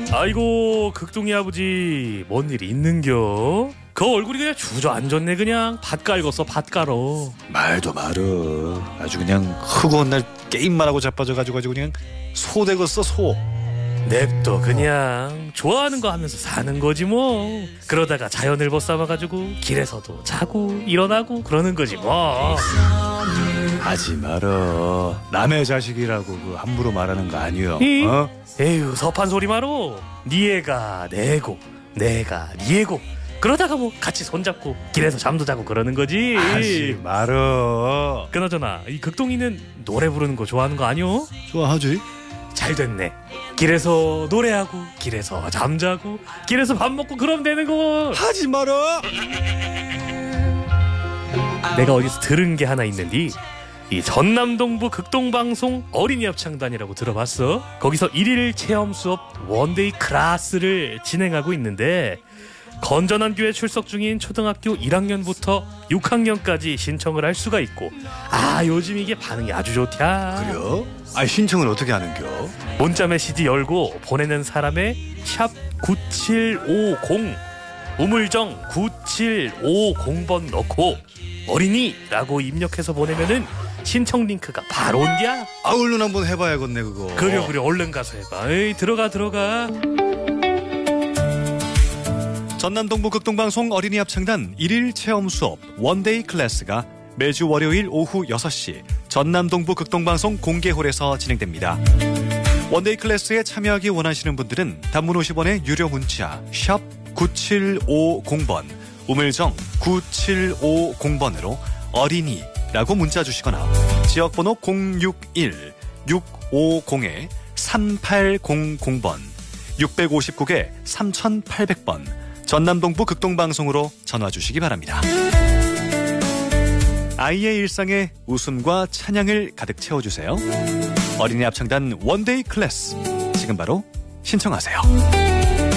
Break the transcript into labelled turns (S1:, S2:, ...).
S1: 아이고 극동이 아버지 뭔 일이 있는겨? 그 얼굴이 그냥 주저앉았네. 그냥 밭 깔궜어 밭 깔어.
S2: 말도 말어. 아주 그냥 흑온 날 게임만 하고 자빠져가지고 아주 그냥 소 되겠어 소.
S1: 냅둬 그냥 좋아하는 거 하면서 사는 거지 뭐. 그러다가 자연을 못 삼아가지고 길에서도 자고 일어나고 그러는 거지 뭐.
S2: 하지 말어. 남의 자식이라고 그 함부로 말하는 거 아니여. 어?
S1: 에휴 섭한 소리 마로. 니 애가 내 애고 내가 니 애고 그러다가 뭐 같이 손잡고 길에서 잠도 자고 그러는 거지.
S2: 하지 말어.
S1: 그나저나 이 극동이는 노래 부르는 거 좋아하는 거 아니오?
S2: 좋아하지.
S1: 잘 됐네. 길에서 노래하고 길에서 잠자고 길에서 밥 먹고 그러면 되는 거.
S2: 하지 말어.
S1: 내가 어디서 들은 게 하나 있는데 이 전남동부 극동방송 어린이 합창단이라고 들어봤어? 거기서 1일 체험 수업 원데이 클래스를 진행하고 있는데 건전한 교회 출석 중인 초등학교 1학년부터 6학년까지 신청을 할 수가 있고 요즘 이게 반응이 아주 좋다.
S2: 그래요? 신청을 어떻게 하는겨?
S1: 문자 메시지 열고 보내는 사람의 샵 9750 우물정 9750번 넣고 어린이라고 입력해서 보내면은 신청 링크가 바로 온디야.
S2: 얼른 한번 해봐야겠네 그거.
S1: 그래 얼른 가서 해봐. 에이 들어가.
S2: 전남동부 극동방송 어린이 합창단 1일 체험 수업 원데이 클래스가 매주 월요일 오후 6시 전남동부 극동방송 공개홀에서 진행됩니다. 원데이 클래스에 참여하기 원하시는 분들은 단문 50원의 유료 문자 샵 9750번 우물정 9750번으로 어린이라고 문자 주시거나 지역번호 061-650-3800번 659개 3800번 전남동부 극동방송으로 전화 주시기 바랍니다. 아이의 일상에 웃음과 찬양을 가득 채워주세요. 어린이 합창단 원데이 클래스 지금 바로 신청하세요.